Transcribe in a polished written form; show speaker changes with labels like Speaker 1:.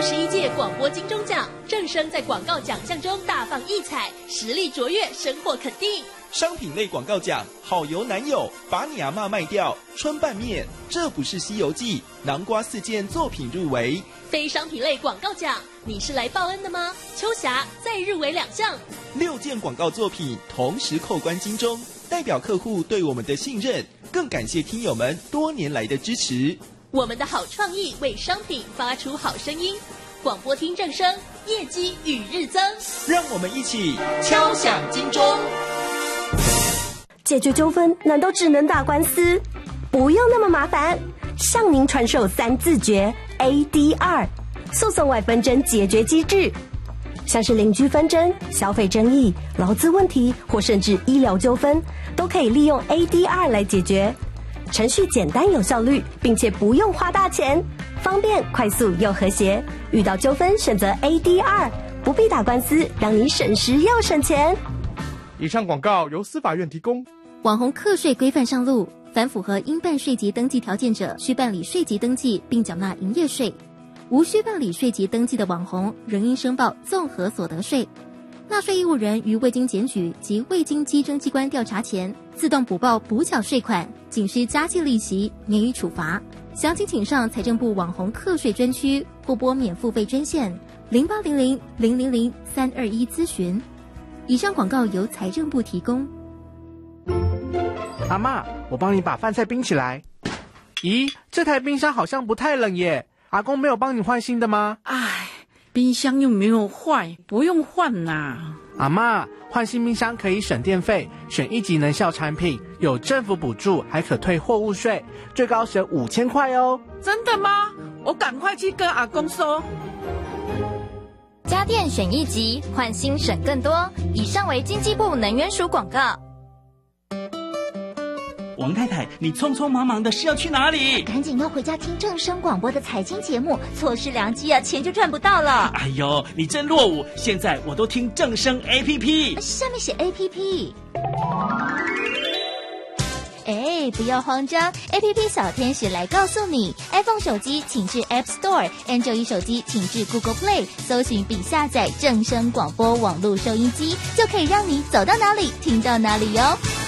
Speaker 1: 61届广播金钟奖，正声在广告奖项中大放异彩，实力卓越，深获肯定。
Speaker 2: 商品类广告奖，好油男友，把你阿嬷卖掉，春拌面，这不是西游记，南瓜4件作品入围。
Speaker 1: 非商品类广告奖，你是来报恩的吗？秋霞再入围2项
Speaker 2: ，6件广告作品同时扣关金钟，代表客户对我们的信任，更感谢听友们多年来的支持。
Speaker 1: 我们的好创意为商品发出好声音，广播听正声，业绩与日增。
Speaker 2: 让我们一起敲响金钟。
Speaker 3: 解决纠纷难道只能打官司？不用那么麻烦，向您传授3字诀 ADR 诉讼外纷争解决机制，像是邻居纷争、消费争议、劳资问题或甚至医疗纠纷，都可以利用 ADR 来解决。程序简单有效率，并且不用花大钱，方便快速又和谐。遇到纠纷选择 ADR， 不必打官司，让你省时又省钱。
Speaker 4: 以上广告由司法院提供。
Speaker 5: 网红课税规范上路，凡符合应办税籍登记条件者，需办理税籍登记并缴纳营业税；无需办理税籍登记的网红，仍应申报综合所得税。纳税义务人于未经检举及未经稽征机关调查前，自动补报补缴税款，仅需加计利息，免予处罚。详情请上财政部网红课税专区或拨免付费专线0800-000-321咨询。以上广告由财政部提供。
Speaker 6: 阿嬷，我帮你把饭菜冰起来。咦，这台冰箱好像不太冷耶，阿公没有帮你换新的吗？
Speaker 7: 唉，冰箱又没有坏，不用换啦。
Speaker 6: 阿嬷，换新冰箱可以省电费，选1级能效产品，有政府补助，还可退货物税，最高省5000块哦。
Speaker 7: 真的吗？我赶快去跟阿公说。
Speaker 8: 家电选1级，换新省更多。以上为经济部能源署广告。
Speaker 9: 王太太，你匆匆忙忙的是要去哪里？
Speaker 10: 赶紧要回家听正声广播的财经节目，错失良机啊，钱就赚不到了。
Speaker 9: 哎呦，你真落伍！现在我都听正声 APP，
Speaker 10: 下面写 APP。不要慌张 ，APP 小天使来告诉你 ，iPhone 手机请至 App Store，Android 手机请至 Google Play， 搜寻并下载正声广播网络收音机，就可以让你走到哪里听到哪里哟。